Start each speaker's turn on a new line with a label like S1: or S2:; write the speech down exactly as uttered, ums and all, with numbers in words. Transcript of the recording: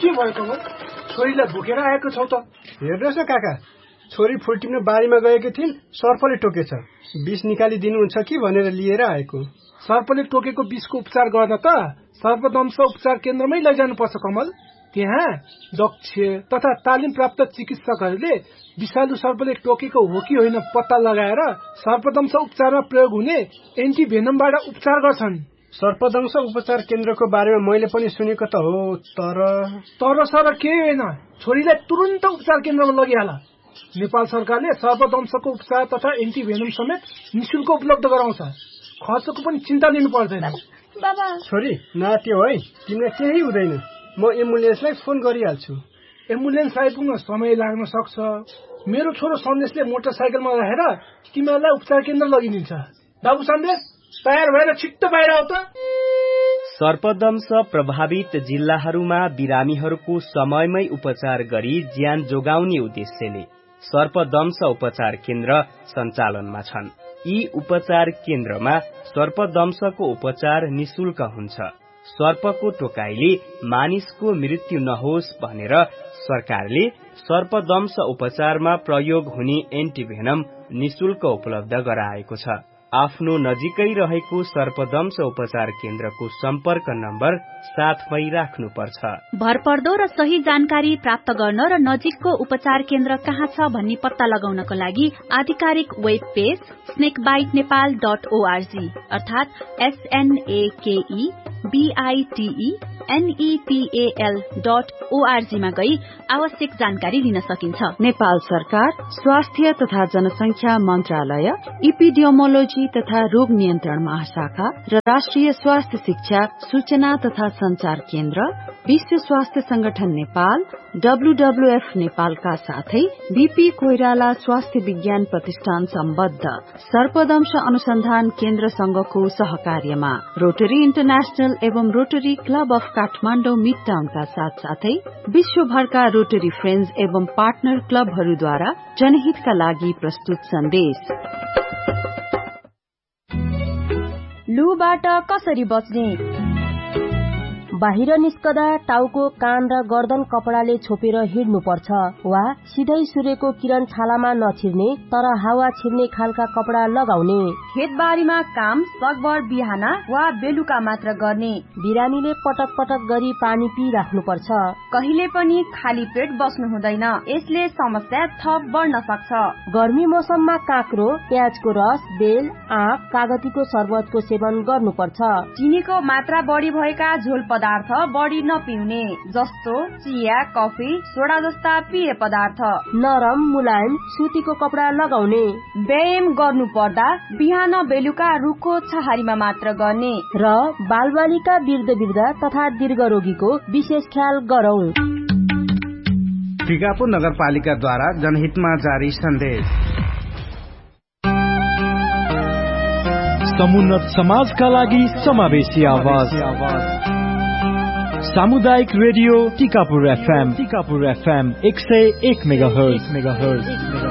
S1: के भयो कमल? छोरीलाई भुकेर आएको छौ त?
S2: हेर्नुहोस् न काका, छोरी फुल टिप्न बारीमा गएकी थिइन्, सर्पले टोकेछ। विष निकालिदिनुहुन्छ कि भनेर लिएर आएको।
S1: सर्पले टोकेको विषको उपचार गर्न त सर्पदंश उपचार केन्द्रमै लैजानुपर्छ कमल। त्यहाँ दक्ष तथा तालिम प्राप्त चिकित्सकहरूले विषालु सर्पले टोकेको हो कि होइन पत्ता लगाएर सर्पदंश उपचारमा प्रयोग हुने एन्टी भेनमबाट उपचार गर्छन्।
S2: सर्पदंश उपचार केन्द्रको बारेमा मैले पनि सुनेको त हो, तर
S1: तर सर केही होइन। छोरीलाई तुरुन्त उपचार केन्द्रमा लगिहाल। नेपाल सरकारले सर्पदंशको उपचार तथा एन्टी भेनम समेत निशुल्क उपलब्ध गराउँछ। खर्चको पनि चिन्ता लिनु पर्दैन।
S3: बाबा
S2: छोरी नाट्यो है, तिमीलाई केही हुँदैन। म एम्बुलेन्सलाई फोन गरिहाल्छु।
S1: एम्बुलेन्स आइपुग्न समय लाग्न सक्छ। मेरो छोरो सन्देशले मोटरसाइकलमा राखेर तिमीहरूलाई उपचार केन्द्र लगिदिन्छ। बाबु सन्देश, तयार भएर छिट्टो बाहिर आऊ त।
S4: सर्पदंश प्रभावित जिल्लाहरूमा बिरामीहरूको समयमै उपचार गरी ज्यान जोगाउने उद्देश्यले सर्पदंश उपचार केन्द्र सञ्चालनमा छन्। यी उपचार केन्द्रमा सर्पदंशको उपचार निशुल्क हुन्छ। सर्पको टोकाइले मानिसको मृत्यु नहोस् भनेर सरकारले सर्पदंश उपचारमा प्रयोग हुने एन्टिभेनम निशुल्क उपलब्ध गराएको छ। आफ्नो नजिकै रहेको सर्पदंश उपचार केन्द्रको सम्पर्क नम्बर साथमै राख्नुपर्छ।
S3: भरपर्दो र सही जानकारी प्राप्त गर्न र नजिकको उपचार केन्द्र कहाँ छ भन्ने पत्ता लगाउनको लागि आधिकारिक web page स्नेकबाइट Nepal dot ORG अर्थात एसएनएकेई बीआईटीई एनईपीएल डट ओआरजी मा गई आवश्यक जानकारी लिन सकिन्छ।
S5: नेपाल सरकार स्वास्थ्य तथा जनसंख्या मन्त्रालय, इपिडियोमोलोजी तथा रोग नियन्त्रण महाशाखा र राष्ट्रिय स्वास्थ्य शिक्षा सूचना तथा संचार केन्द्र, विश्व स्वास्थ्य संगठन नेपाल, डब्ल्यूडब्ल्यूएफ नेपालका साथै बीपी कोइराला स्वास्थ्य विज्ञान प्रतिष्ठान सम्बद्ध सर्पदंश अनुसन्धान केन्द्र संघको सहकार्यमा रोटरी इन्टरनेशनल एवं rotary club of Kathmandu mid टाउनका साथ साथै विश्वभरका रोटरी फ्रेन्ड्स एवं पार्टनर क्लबहरूद्वारा जनहितका लागि प्रस्तुत सन्देश।
S6: लुबाट कसरी बच्ने? बाहिर निस्कदा टाउको, कान र गर्दन कपडाले छोपेर हिँड्नुपर्छ वा सिधै सूर्यको किरण छालामा नछिर्ने तर हावा छिर्ने खालका कपडा लगाउने।
S7: खेतबारीमा काम सकभर बिहान वा बेलुका मात्र गर्ने।
S6: बिरामीले पटक पटक गरी पानी पिइराख्नुपर्छ।
S7: कहिले पनि खाली पेट बस्नु हुँदैन, यसले समस्या थप बढ्न सक्छ।
S6: गर्मी मौसममा काँक्रो, प्याजको रस, बेल, आँप, कागतीको शरबतको सेवन गर्नुपर्छ।
S7: चिनीको मात्रा बढी भएका झोल पदार्थ बढी नपिउने, जस्तो चिया, कफी, सोडा जस्ता पेय पदार्थ।
S6: नरम मुलायम सुतीको कपडा लगाउने।
S7: व्यायाम गर्नु पर्दा बिहान बेलुका रुखो छहारीमा मात्र गर्ने
S6: र बालबालिका, वृद्ध वृद्ध तथा दीर्घ रोगीको विशेष ख्याल गरौं।
S8: टिकापुर नगरपालिकाद्वारा जनहितमा जारी सन्देश।
S9: समुन्नत समाजका लागि समावेशी आवाज। सामुदायिक radio Tikapur FM Tikapur FM एक सय एक मेगाहर्ज मेगाहर्ज